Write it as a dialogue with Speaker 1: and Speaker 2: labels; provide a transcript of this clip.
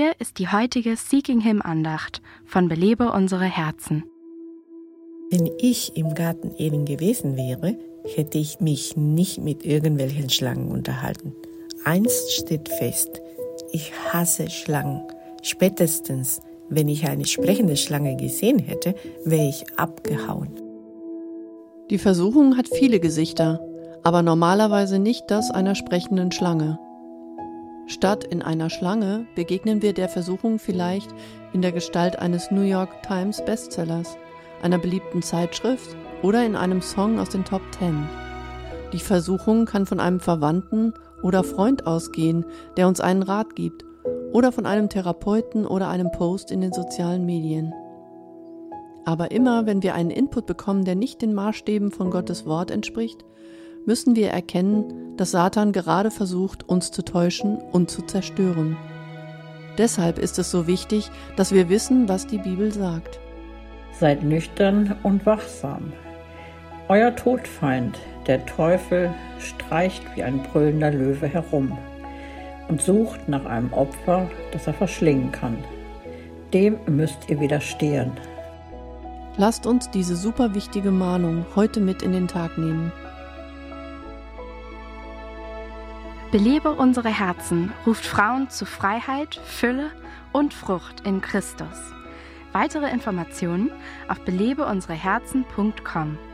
Speaker 1: Hier ist die heutige Seeking Him Andacht von Belebe unsere Herzen.
Speaker 2: Wenn ich im Garten Eden gewesen wäre, hätte ich mich nicht mit irgendwelchen Schlangen unterhalten. Eins steht fest: Ich hasse Schlangen. Spätestens, wenn ich eine sprechende Schlange gesehen hätte, wäre ich abgehauen.
Speaker 3: Die Versuchung hat viele Gesichter, aber normalerweise nicht das einer sprechenden Schlange. Statt in einer Schlange begegnen wir der Versuchung vielleicht in der Gestalt eines New York Times Bestsellers, einer beliebten Zeitschrift oder in einem Song aus den Top 10. Die Versuchung kann von einem Verwandten oder Freund ausgehen, der uns einen Rat gibt, oder von einem Therapeuten oder einem Post in den sozialen Medien. Aber immer, wenn wir einen Input bekommen, der nicht den Maßstäben von Gottes Wort entspricht, müssen wir erkennen, dass Satan gerade versucht, uns zu täuschen und zu zerstören. Deshalb ist es so wichtig, dass wir wissen, was die Bibel sagt.
Speaker 4: Seid nüchtern und wachsam. Euer Todfeind, der Teufel, streicht wie ein brüllender Löwe herum und sucht nach einem Opfer, das er verschlingen kann. Dem müsst ihr widerstehen.
Speaker 3: Lasst uns diese super wichtige Mahnung heute mit in den Tag nehmen.
Speaker 1: Belebe unsere Herzen ruft Frauen zu Freiheit, Fülle und Frucht in Christus. Weitere Informationen auf belebeunsereherzen.com.